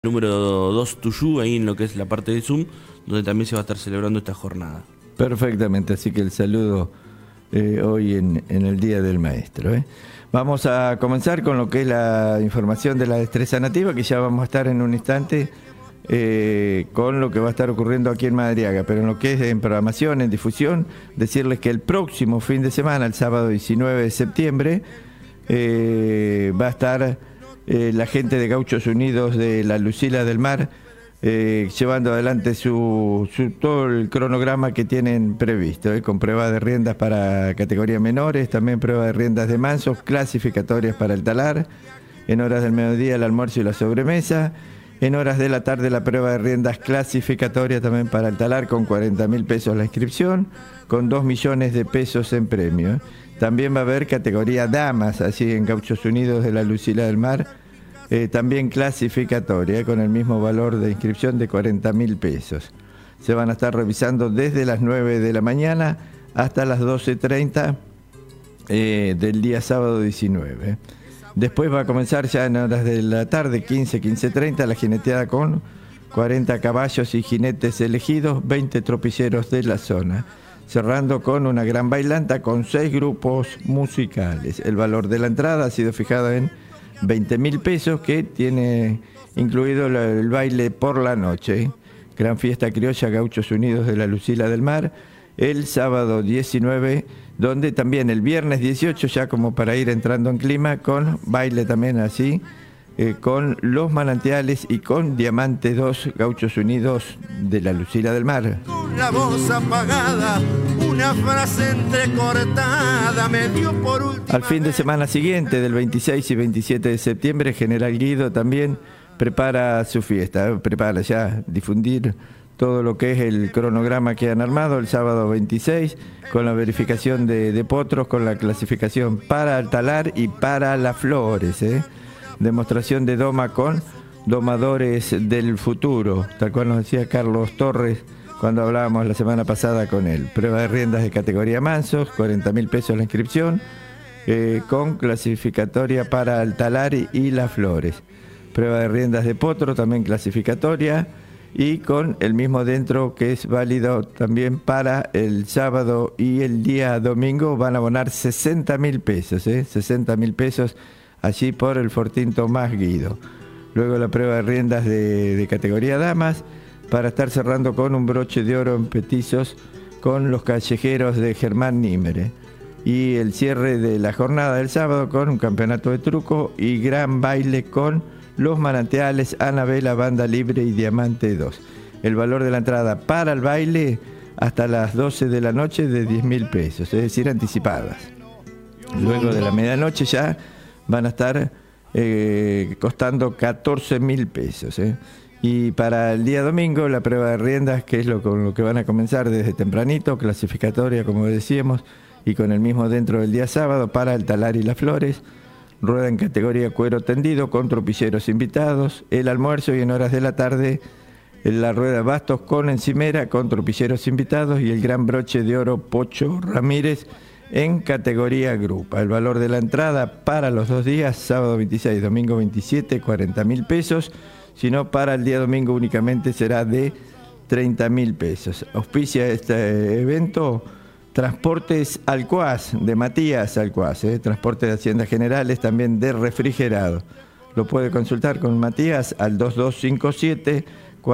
número 2 Tuyú, ahí en lo que es la parte de Zoom, donde también se va a estar celebrando esta jornada. Perfectamente, así que el saludo hoy en el Día del Maestro. Vamos a comenzar con lo que es la información de la destreza nativa, que ya vamos a estar en un instante con lo que va a estar ocurriendo aquí en Madariaga, pero en lo que es en programación, en difusión, decirles que el próximo fin de semana, el sábado 19 de septiembre, va a estar la gente de Gauchos Unidos de la Lucila del Mar llevando adelante todo el cronograma que tienen previsto, con pruebas de riendas para categorías menores, también pruebas de riendas de mansos, clasificatorias para el talar, en horas del mediodía el almuerzo y la sobremesa, en horas de la tarde la prueba de riendas clasificatoria también para el talar con 40.000 pesos la inscripción, con 2 millones de pesos en premio. También va a haber categoría damas, así en Gauchos Unidos de la Lucila del Mar, también clasificatoria, con el mismo valor de inscripción de 40.000 pesos. Se van a estar revisando desde las 9 de la mañana hasta las 12:30 del día sábado 19. Después va a comenzar ya en horas de la tarde, 15:30, la jineteada con 40 caballos y jinetes elegidos, 20 tropilleros de la zona, cerrando con una gran bailanta con 6 grupos musicales. El valor de la entrada ha sido fijado en 20.000 pesos, que tiene incluido el baile por la noche. Gran fiesta criolla Gauchos Unidos de la Lucila del Mar, el sábado 19, donde también el viernes 18, ya como para ir entrando en clima, con baile también así, con Los Manantiales y con Diamante 2, Gauchos Unidos de la Lucila del Mar. Con la voz apagada, una frase entrecortada me dio por última. Al fin de semana siguiente, del 26 y 27 de septiembre, General Guido también prepara su fiesta, prepara ya difundir todo lo que es el cronograma que han armado el sábado 26, con la verificación de potros, con la clasificación para el talar y para las flores, demostración de doma con domadores del futuro, tal cual nos decía Carlos Torres cuando hablábamos la semana pasada con él. Prueba de riendas de categoría mansos, 40.000 pesos la inscripción, con clasificatoria para el talar y las flores. Prueba de riendas de potro, también clasificatoria, y con el mismo dentro que es válido también para el sábado y el día domingo. Van a abonar 60.000 pesos, 60.000 pesos allí por el Fortín Tomás Guido. Luego la prueba de riendas de categoría damas, para estar cerrando con un broche de oro en petizos con los callejeros de Germán Nímere. Y el cierre de la jornada del sábado con un campeonato de truco y gran baile con Los Manantiales, Anabela, Banda Libre y Diamante 2. El valor de la entrada para el baile hasta las 12 de la noche de 10.000 pesos, es decir, anticipadas. Luego de la medianoche ya van a estar costando 14.000 pesos. Y para el día domingo la prueba de riendas, que es con lo que van a comenzar desde tempranito, clasificatoria como decíamos, y con el mismo dentro del día sábado para el talar y las flores. Rueda en categoría cuero tendido con tropilleros invitados, el almuerzo y en horas de la tarde la rueda bastos con encimera con tropilleros invitados y el gran broche de oro Pocho Ramírez en categoría grupa. El valor de la entrada para los 2 días, sábado 26, domingo 27, 40.000 pesos, sino para el día domingo únicamente será de 30.000 pesos. Auspicia este evento Transportes Alcuaz, de Matías Alcuaz, Transporte de Haciendas Generales, también de refrigerado. Lo puede consultar con Matías al 2257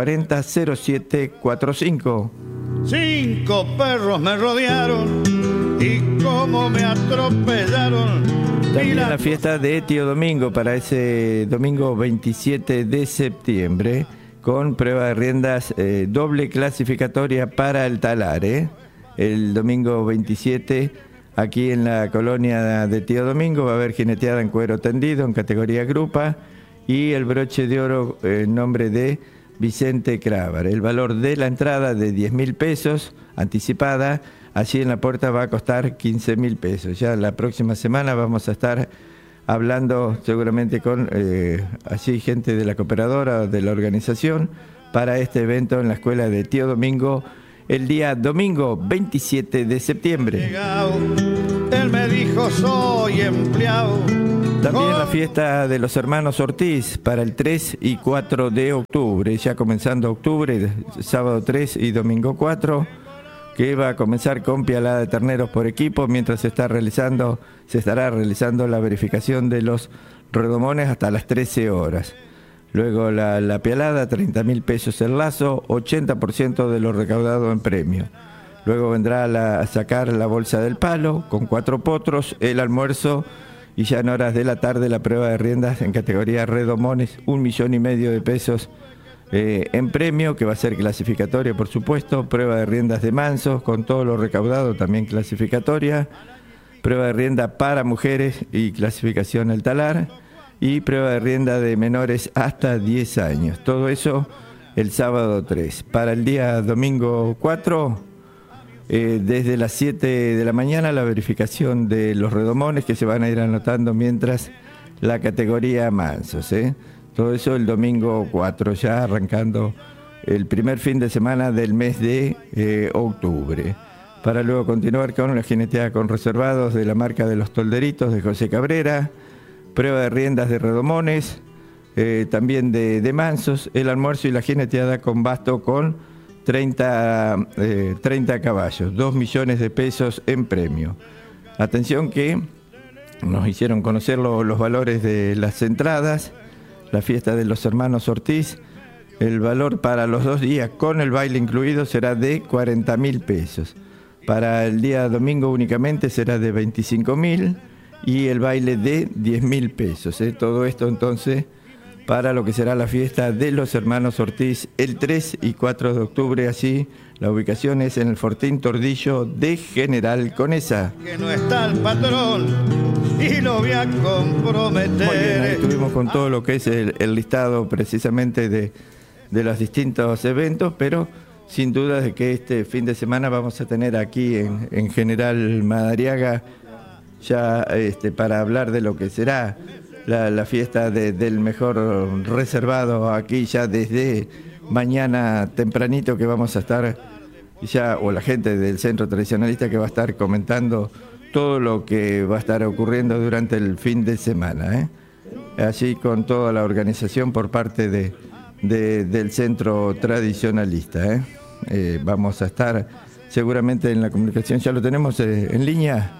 400745. 5 perros me rodearon y cómo me atropellaron. También la fiesta de Tío Domingo para ese domingo 27 de septiembre, con prueba de riendas doble clasificatoria para el talar, El domingo 27, aquí en la colonia de Tío Domingo, va a haber jineteada en cuero tendido en categoría grupa y el broche de oro en nombre de Vicente Crávar. El valor de la entrada de 10.000 pesos anticipada, allí en la puerta va a costar 15.000 pesos. Ya la próxima semana vamos a estar hablando seguramente con allí gente de la cooperadora, de la organización, para este evento en la escuela de Tío Domingo, el día domingo 27 de septiembre. Él me dijo soy empleado También la fiesta de los hermanos Ortiz para el 3 y 4 de octubre, ya comenzando octubre, sábado 3 y domingo 4, que va a comenzar con pialada de terneros por equipo, mientras se estará realizando la verificación de los redomones hasta las 13 horas. Luego la pialada, 30.000 pesos el lazo, 80% de lo recaudado en premio. Luego vendrá a sacar la bolsa del palo con 4 potros, el almuerzo y ya en horas de la tarde la prueba de riendas en categoría redomones, 1,5 millones de pesos en premio, que va a ser clasificatoria por supuesto, prueba de riendas de mansos con todo lo recaudado también clasificatoria, prueba de rienda para mujeres y clasificación al talar, y prueba de rienda de menores hasta 10 años. Todo eso el sábado 3. Para el día domingo 4, desde las 7 de la mañana la verificación de los redomones que se van a ir anotando mientras la categoría mansos. Todo eso el domingo 4, ya arrancando el primer fin de semana del mes de octubre. Para luego continuar con la jineteada con reservados de la marca de los Tolderitos de José Cabrera, prueba de riendas de redomones, también de mansos, el almuerzo y la jineteada con basto con 30 caballos, 2 millones de pesos en premio. Atención que nos hicieron conocer los valores de las entradas, la fiesta de los hermanos Ortiz, el valor para los 2 días con el baile incluido será de 40.000 pesos. Para el día domingo únicamente será de 25.000 y el baile de 10.000 pesos. Todo esto entonces para lo que será la fiesta de los hermanos Ortiz el 3 y 4 de octubre. Así, la ubicación es en el Fortín Tordillo de General Conesa. Que no está el patrón y lo voy a comprometer. Muy bien, ahí estuvimos con todo lo que es el listado precisamente de los distintos eventos, pero sin duda de que este fin de semana vamos a tener aquí en General Madariaga ya para hablar de lo que será la fiesta del mejor reservado aquí ya desde mañana tempranito, que vamos a estar ya, o la gente del Centro Tradicionalista que va a estar comentando todo lo que va a estar ocurriendo durante el fin de semana, así con toda la organización por parte del Centro Tradicionalista. Vamos a estar seguramente en la comunicación, ya lo tenemos en línea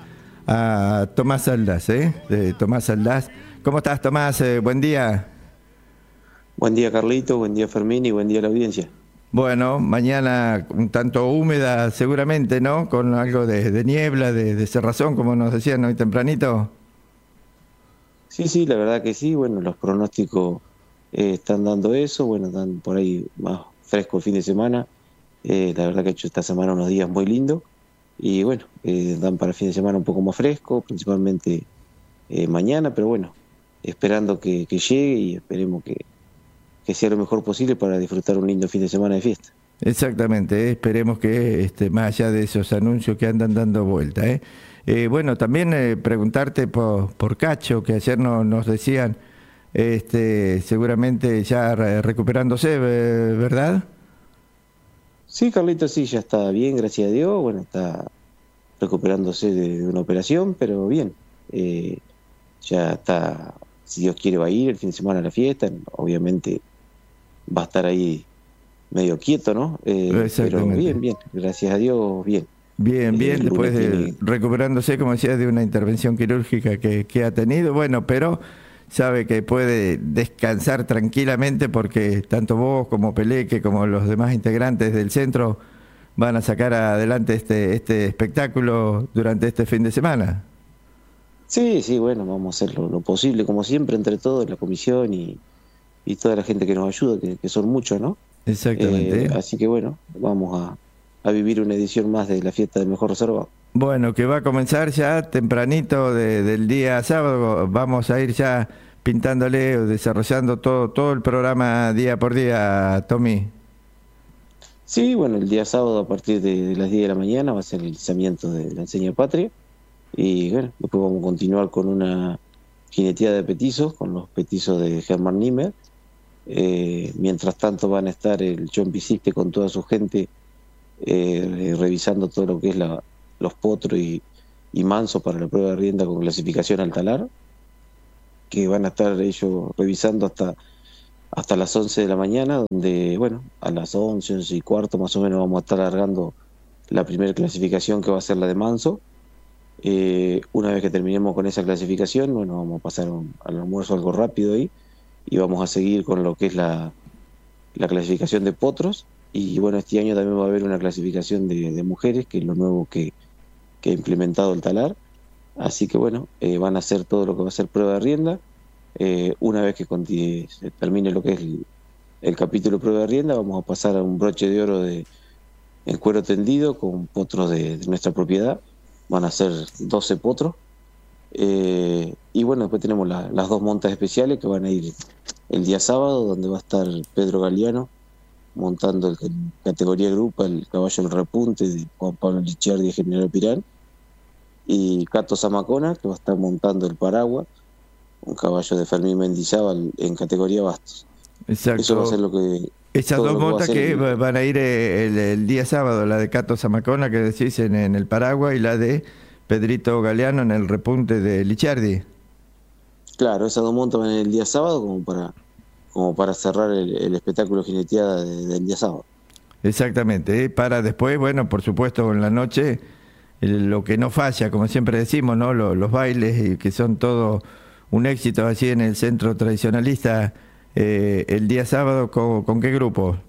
a Tomás Aldaz, de Tomás Aldaz. ¿Cómo estás, Tomás? Buen día. Buen día, Carlito, buen día, Fermín, y buen día a la audiencia. Bueno, mañana un tanto húmeda seguramente, ¿no? Con algo de niebla, de cerrazón, como nos decían hoy tempranito. Sí, la verdad que sí. Bueno, los pronósticos están dando eso. Bueno, están por ahí más fresco el fin de semana. La verdad que he hecho esta semana unos días muy lindos. Y bueno, dan para el fin de semana un poco más fresco, principalmente mañana, pero bueno, esperando que llegue y esperemos que sea lo mejor posible para disfrutar un lindo fin de semana de fiesta. Exactamente, esperemos que más allá de esos anuncios que andan dando vuelta. Bueno, también preguntarte por Cacho, que ayer nos decían, seguramente ya recuperándose, ¿verdad? Sí, Carlito, sí, ya está bien, gracias a Dios. Bueno, está recuperándose de una operación, pero bien. Ya está, si Dios quiere, va a ir el fin de semana a la fiesta. Obviamente va a estar ahí medio quieto, ¿no? Pero bien, gracias a Dios, bien. Bien, después de recuperándose, como decía, de una intervención quirúrgica que ha tenido. Bueno, pero sabe que puede descansar tranquilamente porque tanto vos como Peleque como los demás integrantes del centro van a sacar adelante este espectáculo durante este fin de semana. Sí, bueno, vamos a hacer lo posible, como siempre, entre todos, la comisión y toda la gente que nos ayuda, que son muchos, ¿no? Exactamente. Así que bueno, vamos a vivir una edición más de la fiesta del mejor reservado. Bueno, que va a comenzar ya tempranito del día sábado. Vamos a ir ya pintándole o desarrollando todo el programa día por día, Tommy. Sí, bueno, el día sábado a partir de las 10 de la mañana va a ser el izamiento de la enseña patria. Y bueno, después vamos a continuar con una jineteada de petizos, con los petizos de Germán Niemer. Mientras tanto van a estar el John Pisiste con toda su gente revisando todo lo que es los potros y manso para la prueba de rienda con clasificación al talar. que van a estar ellos revisando hasta las 11 de la mañana, donde, bueno, a las 11 y cuarto más o menos vamos a estar largando la primera clasificación, que va a ser la de Manso. Una vez que terminemos con esa clasificación, bueno, vamos a pasar al almuerzo algo rápido ahí, y vamos a seguir con lo que es la clasificación de potros. Y bueno, este año también va a haber una clasificación de mujeres, que es lo nuevo que ha implementado el talar. Así que bueno, van a hacer todo lo que va a ser prueba de rienda. Una vez que se termine lo que es el capítulo de prueba de rienda, vamos a pasar a un broche de oro en cuero tendido con potros de nuestra propiedad. Van a ser 12 potros. Y bueno, después tenemos las 2 montas especiales que van a ir el día sábado, donde va a estar Pedro Galeano montando en categoría grupa el caballo del repunte de Juan Pablo Licciardi y General Pirán, y Cato Zamacona, que va a estar montando el Paragua, un caballo de Fermín Mendizábal en categoría bastos. Exacto. Eso va a ser lo que... Esas 2 montas que van a ir el día sábado, la de Cato Zamacona, que decís, en el Paragua, y la de Pedrito Galeano en el repunte de Licciardi. Claro, esas 2 montas van el día sábado como para cerrar el espectáculo jineteada del día sábado. Exactamente, para después, bueno, por supuesto, en la noche, lo que no falla, como siempre decimos, ¿no? Los bailes, y que son todo un éxito así en el centro tradicionalista. El día sábado, ¿con qué grupo?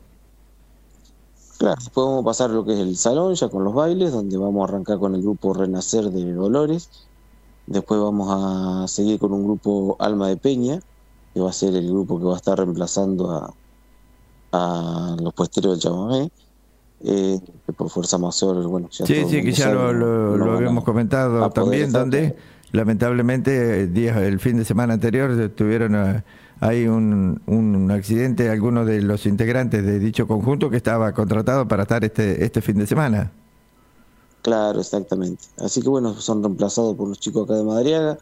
Claro, después vamos a pasar lo que es el salón, ya con los bailes, donde vamos a arrancar con el grupo Renacer de Dolores. Después vamos a seguir con un grupo Alma de Peña, que va a ser el grupo que va a estar reemplazando a los puesteros del chamamé, que por fuerza mayor, bueno, ya sí, que ya lo habíamos comentado también, donde lamentablemente el fin de semana anterior tuvieron hay un accidente, algunos de los integrantes de dicho conjunto, que estaba contratado para estar este fin de semana. Claro, exactamente. Así que bueno, son reemplazados por los chicos acá de Madariaga,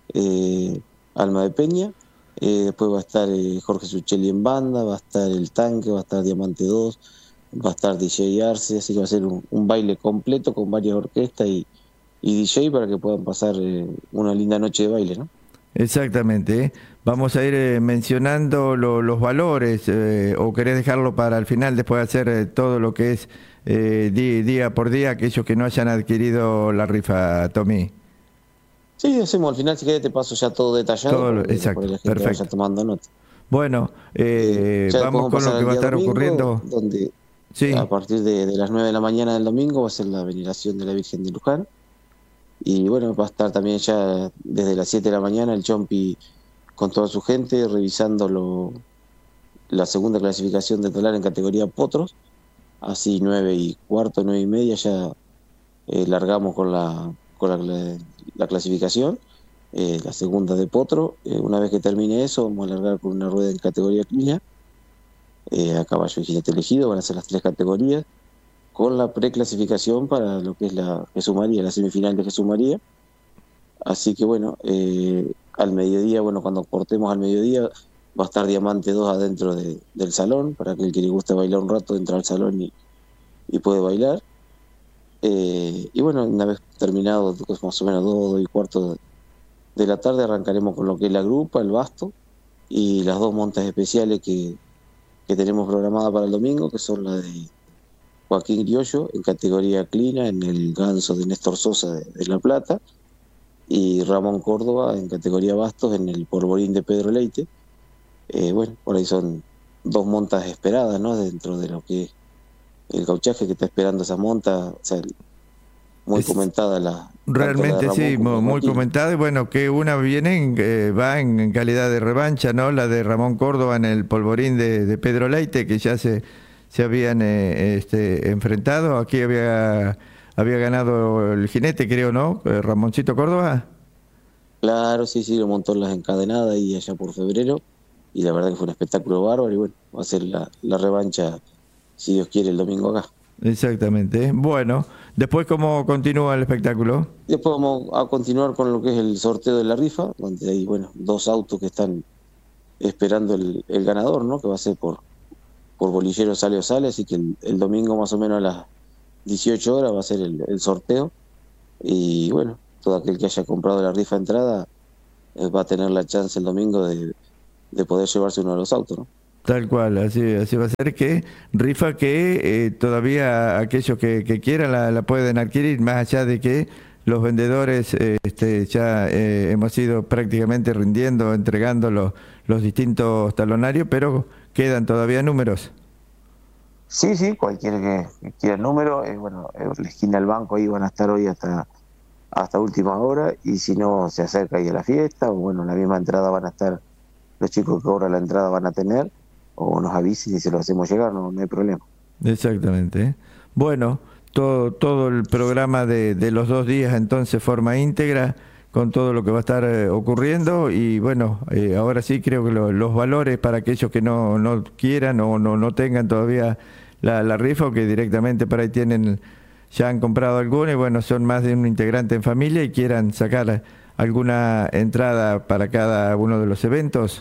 Alma de Peña. Después va a estar Jorge Suchelli en banda, va a estar El Tanque, va a estar Diamante 2, va a estar DJ Arce, así que va a ser un baile completo con varias orquestas y DJ, para que puedan pasar una linda noche de baile, ¿no? Exactamente. Vamos a ir mencionando los valores, o querés dejarlo para el final, después de hacer todo lo que es día por día, aquellos que no hayan adquirido la rifa, Tommy. Sí, hacemos al final, si querés te paso ya todo detallado. Exacto, para que la gente perfecto. vaya tomando nota. Bueno, vamos con lo que va a estar domingo, ocurriendo. Donde sí. A partir de las 9 de la mañana del domingo va a ser la veneración de la Virgen de Luján. Y bueno, va a estar también ya desde las 7 de la mañana el Chompi con toda su gente revisando la segunda clasificación de talar en categoría potros. Así 9 y cuarto, 9 y media ya largamos con la clasificación, la segunda de potro. Una vez que termine eso, vamos a largar con una rueda en categoría clina, a caballo y jinete elegido. Van a ser las 3 categorías, con la preclasificación para lo que es la Jesús María, la semifinal de Jesús María. Así que bueno, al mediodía, bueno, cuando cortemos al mediodía, va a estar Diamante 2 adentro del salón, para que el que le guste bailar un rato entra al salón y puede bailar. Y bueno, una vez terminado, más o menos 2 y cuarto de la tarde, arrancaremos con lo que es la grupa, el basto, y las 2 montas especiales que tenemos programadas para el domingo, que son la de Joaquín Criollo en categoría clina, en el ganso de Néstor Sosa de La Plata, y Ramón Córdoba en categoría bastos en el polvorín de Pedro Leite. Bueno, por ahí son 2 montas esperadas, ¿no? Dentro de lo que es el gauchaje que está esperando esa monta, o sea, muy comentada realmente sí, muy comentada. Y bueno, que una va en calidad de revancha, ¿no? La de Ramón Córdoba en el polvorín de Pedro Leite, que ya se habían enfrentado. Aquí había ganado el jinete, creo, ¿no? Ramoncito Córdoba. Claro, sí, lo montó en las encadenadas y allá por febrero, y la verdad que fue un espectáculo bárbaro. Y bueno, va a ser la revancha, si Dios quiere, el domingo acá. Exactamente. Bueno, después, ¿cómo continúa el espectáculo? Después vamos a continuar con lo que es el sorteo de la rifa, donde hay, bueno, 2 autos que están esperando el ganador, ¿no? Que va a ser por bolillero sale o sale, así que el domingo más o menos a las 18 horas va a ser el sorteo. Y bueno, todo aquel que haya comprado la rifa entrada va a tener la chance el domingo de poder llevarse uno de los autos, ¿no? Tal cual, así va a ser, que rifa que todavía aquellos que quieran la pueden adquirir, más allá de que los vendedores ya hemos ido prácticamente rindiendo, entregando los distintos talonarios, pero quedan todavía números. Sí, cualquiera que quiera el número, bueno, en la esquina del banco ahí van a estar hoy hasta última hora, y si no se acerca ahí a la fiesta, o bueno, en la misma entrada van a estar los chicos que cobran la entrada, van a tener, o nos avisen y se lo hacemos llegar, no hay problema. Exactamente. Bueno, todo el programa de los 2 días entonces forma íntegra con todo lo que va a estar ocurriendo, y bueno, ahora sí creo que los valores para aquellos que no quieran o no tengan todavía la rifa, o que directamente por ahí ya han comprado alguna, y bueno, son más de un integrante en familia y quieran sacar alguna entrada para cada uno de los eventos.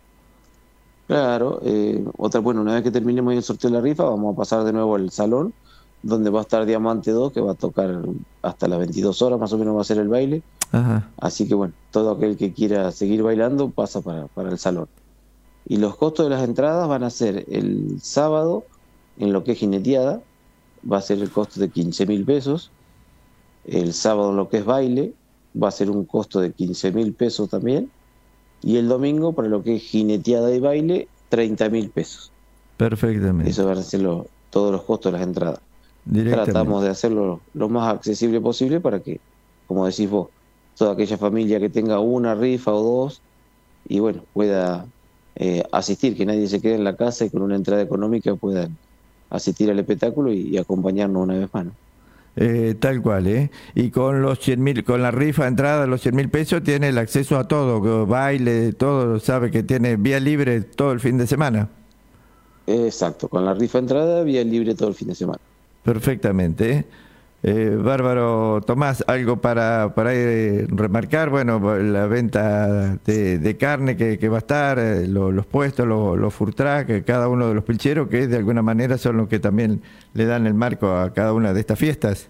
Claro, bueno, una vez que terminemos el sorteo de la rifa, vamos a pasar de nuevo al salón, donde va a estar Diamante 2, que va a tocar hasta las 22 horas, más o menos va a ser el baile. Ajá. Así que bueno, todo aquel que quiera seguir bailando pasa para el salón. Y los costos de las entradas van a ser el sábado, en lo que es jineteada, va a ser el costo de 15.000 pesos. El sábado en lo que es baile, va a ser un costo de 15.000 pesos también. Y el domingo, para lo que es jineteada y baile, 30.000 pesos. Perfectamente. Eso van a ser todos los costos de las entradas. Tratamos de hacerlo lo más accesible posible para que, como decís vos, toda aquella familia que tenga una rifa o dos, y bueno, pueda asistir, que nadie se quede en la casa y con una entrada económica puedan asistir al espectáculo y acompañarnos una vez más, ¿no? Tal cual, y con los 100.000, con la rifa entrada, los 100.000 pesos, tiene el acceso a todo, baile, todo, sabe que tiene vía libre todo el fin de semana. Exacto, con la rifa entrada, vía libre todo el fin de semana. Perfectamente. Bárbaro. Tomás, algo para remarcar, bueno, la venta de carne que va a estar, los puestos, los food truck, cada uno de los pilcheros, que de alguna manera son los que también le dan el marco a cada una de estas fiestas.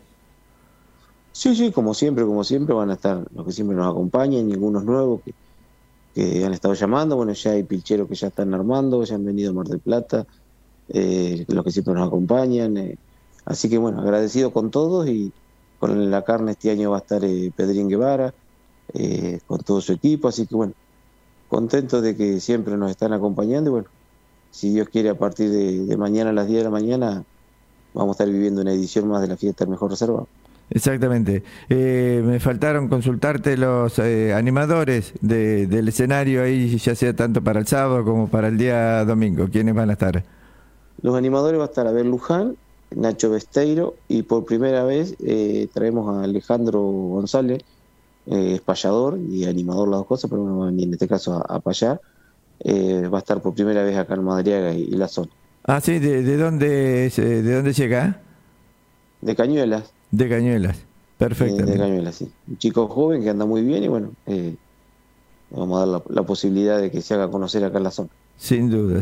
Sí, como siempre van a estar los que siempre nos acompañan, y algunos nuevos que han estado llamando. Bueno, ya hay pilcheros que ya están armando, ya han venido a Mar del Plata, los que siempre nos acompañan. Así que bueno, agradecido con todos, y con la carne este año va a estar Pedrín Guevara, con todo su equipo, así que bueno, contento de que siempre nos están acompañando, y bueno, si Dios quiere, a partir de mañana a las 10 de la mañana vamos a estar viviendo una edición más de la fiesta del mejor reservado. Exactamente. Me faltaron consultarte los animadores del escenario ahí, ya sea tanto para el sábado como para el día domingo. ¿Quiénes van a estar? Los animadores va a estar Abel Luján, Nacho Besteiro, y por primera vez traemos a Alejandro González, es payador y animador, las dos cosas, pero bueno, en este caso a payar. Va a estar por primera vez acá en Madariaga y la zona. Ah, sí, ¿de dónde llega? De Cañuelas. De Cañuelas, perfecto. De Cañuelas, sí. Un chico joven que anda muy bien, y bueno, vamos a dar la posibilidad de que se haga conocer acá en la zona. Sin dudas,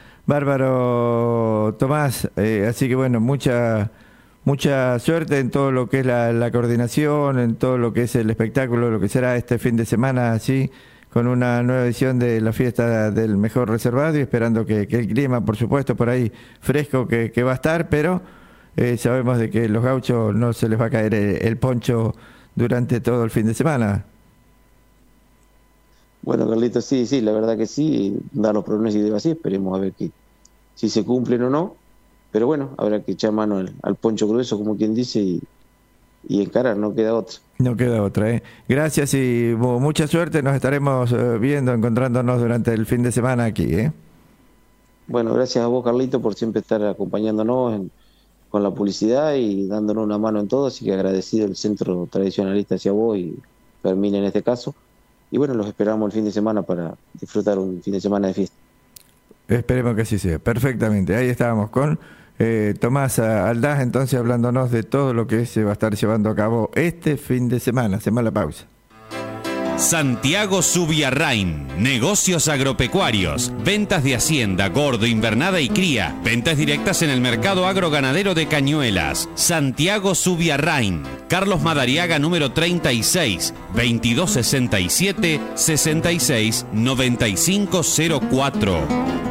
Bárbaro, Tomás, así que bueno, mucha suerte en todo lo que es la coordinación, en todo lo que es el espectáculo, lo que será este fin de semana, así, con una nueva edición de la fiesta del mejor reservado, y esperando que el clima, por supuesto, por ahí fresco que va a estar, pero sabemos de que los gauchos no se les va a caer el poncho durante todo el fin de semana. Bueno, Carlitos, sí, la verdad que sí, da los pronósticos así, esperemos a ver si se cumplen o no, pero bueno, habrá que echar mano al poncho grueso, como quien dice, y encarar, no queda otra. No queda otra, Gracias y mucha suerte, nos estaremos encontrándonos durante el fin de semana aquí, Bueno, gracias a vos, Carlito, por siempre estar acompañándonos con la publicidad y dándonos una mano en todo, así que agradecido el Centro Tradicionalista hacia vos y Fermín en este caso. Y bueno, los esperamos el fin de semana para disfrutar un fin de semana de fiesta. Esperemos que así sea, perfectamente. Ahí estábamos con Tomás Aldaz, entonces hablándonos de todo lo que se va a estar llevando a cabo este fin de semana. Hacemos la pausa. Santiago Subiarrain, negocios agropecuarios, ventas de hacienda, gordo, invernada y cría, ventas directas en el mercado agroganadero de Cañuelas. Santiago Subiarrain, Carlos Madariaga número 36, 2267 66 9504.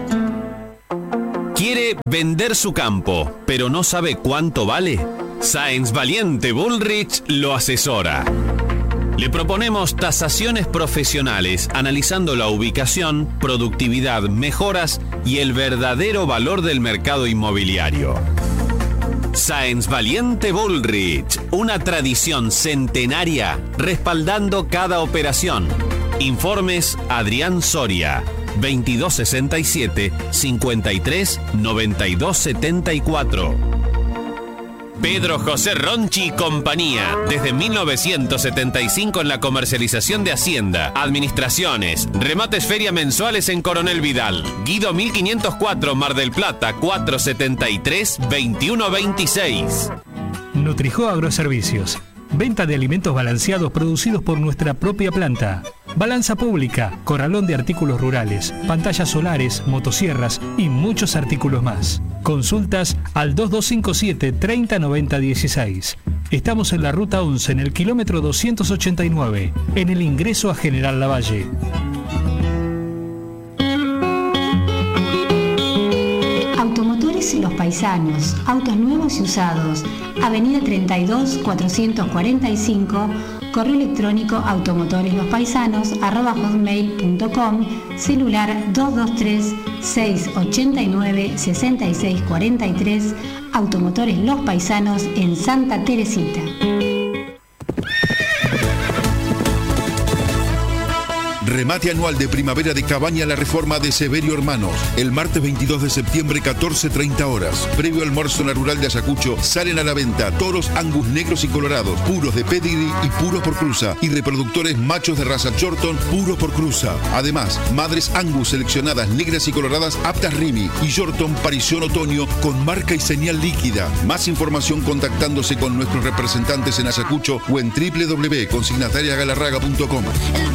¿Quiere vender su campo, pero no sabe cuánto vale? Sáenz Valiente Bullrich lo asesora. Le proponemos tasaciones profesionales, analizando la ubicación, productividad, mejoras y el verdadero valor del mercado inmobiliario. Sáenz Valiente Bullrich, una tradición centenaria respaldando cada operación. Informes Adrián Soria, 2267 53 92 74. Pedro José Ronchi y compañía, desde 1975 en la comercialización de Hacienda, administraciones, remates feria mensuales en Coronel Vidal, Guido 1504, Mar del Plata, 473 2126. Nutrijo Agroservicios, venta de alimentos balanceados producidos por nuestra propia planta. Balanza pública, corralón de artículos rurales, pantallas solares, motosierras y muchos artículos más. Consultas al 2257 3090 16. Estamos en la ruta 11, en el kilómetro 289, en el ingreso a General Lavalle. Automotores Los Paisanos, autos nuevos y usados. Avenida 32 445, correo electrónico automotoreslospaisanos@hotmail.com, celular 223 689 6643, Automotores Los Paisanos en Santa Teresita. Remate anual de primavera de Cabaña La Reforma de Severio Hermanos. El martes 22 de septiembre, 14:30 horas. Previo almuerzo natural de Ayacucho, salen a la venta toros Angus negros y colorados, puros de pedigree y puros por cruza. Y reproductores machos de raza Shorton, puros por cruza. Además, madres Angus seleccionadas negras y coloradas aptas Rimi y Shorton parición otoño con marca y señal líquida. Más información contactándose con nuestros representantes en Ayacucho o en www.consignatariagalarraga.com.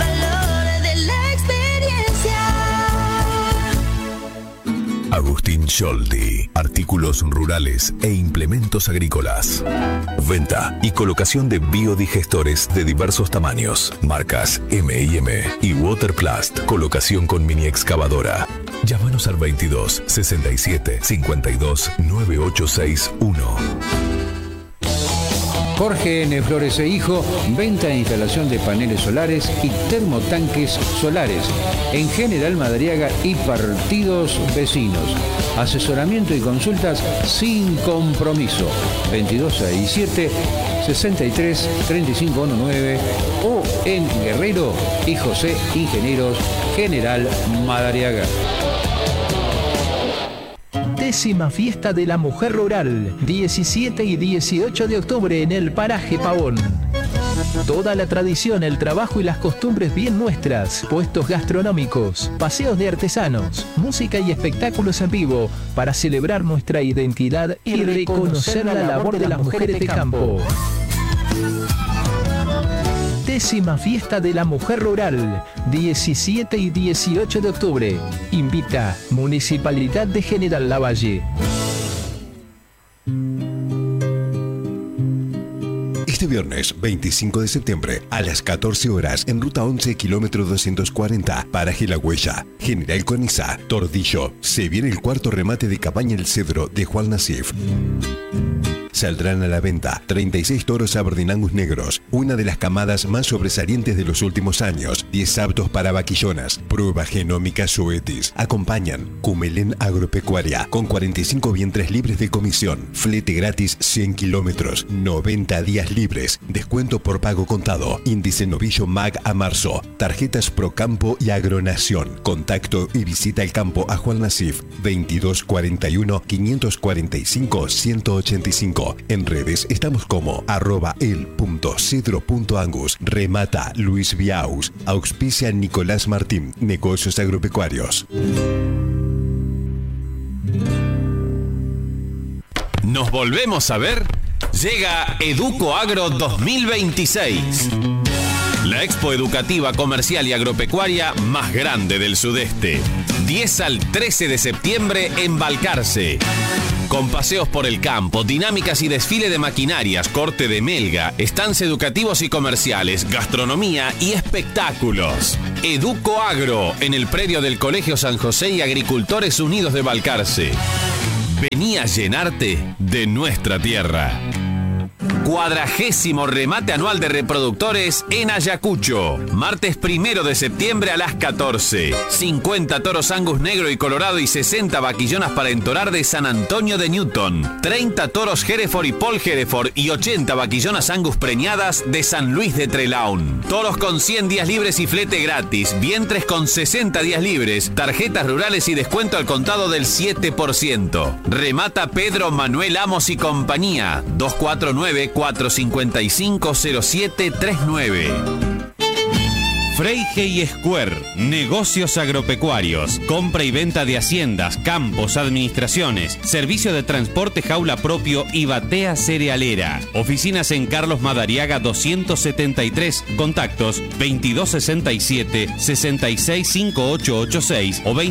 Agustín Scholdi, artículos rurales e implementos agrícolas. Venta y colocación de biodigestores de diversos tamaños, marcas M&M y Waterplast, colocación con mini excavadora. Llámanos al 22 67 52 9861. Jorge N. Flores e Hijo, venta e instalación de paneles solares y termotanques solares en General Madariaga y partidos vecinos. Asesoramiento y consultas sin compromiso. 2267 63 3519 o en Guerrero y José Ingenieros, General Madariaga. 10ª Fiesta de la Mujer Rural, 17 y 18 de octubre en el Paraje Pavón. Toda la tradición, el trabajo y las costumbres bien nuestras, puestos gastronómicos, paseos de artesanos, música y espectáculos en vivo para celebrar nuestra identidad y reconocer la labor de las mujeres de campo. 10ª Fiesta de la Mujer Rural, 17 y 18 de octubre. Invita Municipalidad de General Lavalle. Este viernes 25 de septiembre a las 14 horas en ruta 11 kilómetro 240, paraje La Huella, General Coniza, Tordillo. Se viene el cuarto remate de Cabaña El Cedro de Juan Nasif. Saldrán a la venta 36 toros Aberdeen Angus negros, una de las camadas más sobresalientes de los últimos años, 10 aptos para vaquillonas, prueba genómica Zoetis. Acompañan Cumelén Agropecuaria, con 45 vientres libres de comisión, flete gratis 100 kilómetros, 90 días libres, descuento por pago contado, índice novillo MAG a marzo, tarjetas Procampo y Agronación. Contacto y visita el campo a Juan Nasif, 2241 545 185. En redes estamos como @el.cedro.angus. Remata Luis Viaus. Auspicia Nicolás Martín. Negocios agropecuarios. ¿Nos volvemos a ver? Llega Educo Agro 2026. la expo educativa, comercial y agropecuaria más grande del sudeste. 10 al 13 de septiembre en Balcarce. Con paseos por el campo, dinámicas y desfile de maquinarias, corte de melga, stands educativos y comerciales, gastronomía y espectáculos. Educo Agro, en el predio del Colegio San José y Agricultores Unidos de Balcarce. Vení a llenarte de nuestra tierra. 40º remate anual de reproductores en Ayacucho. Martes 1 de septiembre a las 14. 50 toros Angus negro y colorado y 60 vaquillonas para entorar de San Antonio de Newton. 30 toros Hereford y Paul Hereford y 80 vaquillonas Angus preñadas de San Luis de Trelawn. Toros con 100 días libres y flete gratis. Vientres con 60 días libres. Tarjetas rurales y descuento al contado del 7%. Remata Pedro Manuel Amos y compañía. 249-455-0739. Freige y Square, negocios agropecuarios, compra y venta de haciendas, campos, administraciones, servicio de transporte jaula propio y batea cerealera. Oficinas en Carlos Madariaga 273, contactos 2267-665886 o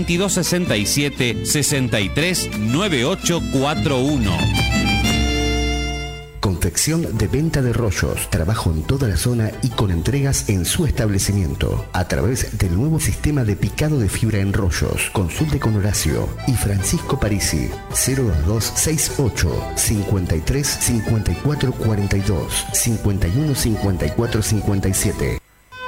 2267-639841. Confección de venta de rollos, trabajo en toda la zona y con entregas en su establecimiento. A través del nuevo sistema de picado de fibra en rollos. Consulte con Horacio y Francisco Parisi. 02268 53 54 42 51 54 57.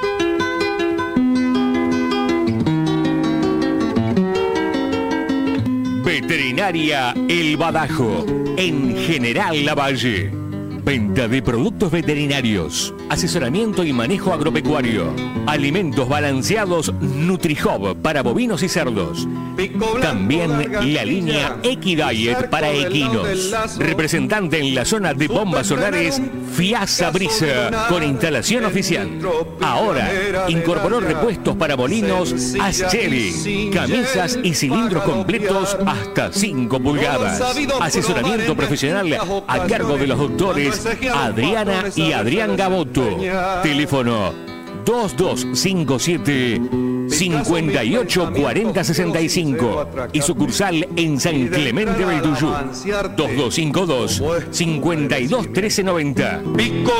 Veterinaria El Badajo, en General Lavalle. Venta de productos veterinarios, asesoramiento y manejo agropecuario, alimentos balanceados NutriHub para bovinos y cerdos. También la línea Equidiet para equinos. Representante en la zona de bombas solares, Fiasa Brisa, con instalación oficial. Ahora incorporó repuestos para molinos Ascheri, camisas y cilindros completos hasta 5 pulgadas. Asesoramiento profesional a cargo de los doctores Adriana y Adrián Gaboto. Teléfono 2257 584065 y sucursal en San Clemente del Tuyú 2252 521390.